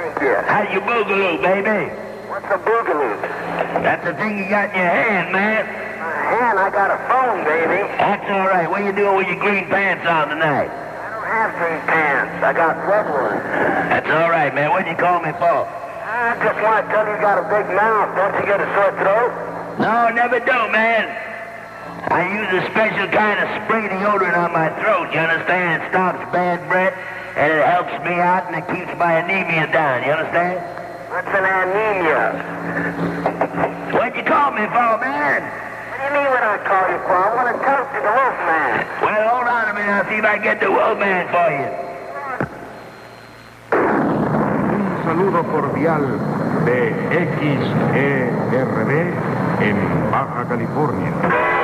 Thank you. How's your boogaloo, baby? What's a boogaloo? That's the thing you got in your hand, man. My hand, I got a phone, baby. That's all right. What are you doing with your green pants on tonight? I don't have green pants. I got red ones. That's all right, man. What'd you call me for? I just want to tell you got a big mouth. Don't you get a sore throat? No, never do, man. I use a special kind of spray deodorant on my throat, you understand? It stops bad breath, and it helps me out, and it keeps my anemia down, you understand? What's an anemia? What'd you call me for, man? What do you mean what I call you for? I want to talk to the Wolfman. Well, hold on a minute. I'll see if I can get the Wolfman for you. Un saludo cordial de XERB en Baja California.